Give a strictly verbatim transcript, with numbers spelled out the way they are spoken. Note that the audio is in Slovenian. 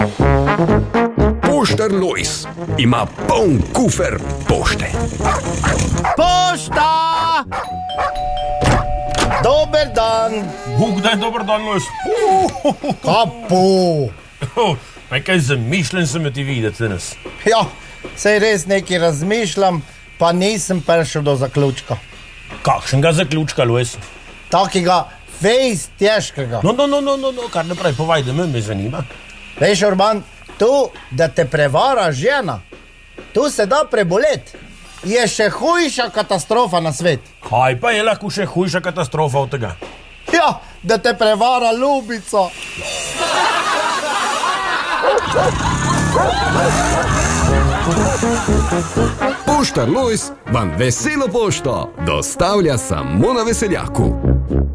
Poštar Lojz ima poln kufer pošte. Pošta! Dober dan. Bog daj, dober dan, Lojz. Kapo. Pa kaj zamišljen sem ti videti danes. Ja, sej res nekaj razmišljam, pa nisem prišel do zaključka. Kakšnega zaključka, Lojz? Takega fejs težkega. No, no, no, no, no, no, kar naprej povaj, da me, me zanima. Veš, Urban, to, da te prevara žena, to se da preboleti. Je še hujša katastrofa na svet. Kaj pa je lahko še hujša katastrofa od tega? Ja, da te prevara ljubica. Poštar Lojz vam veselo pošto dostavlja samo na Veseljaku.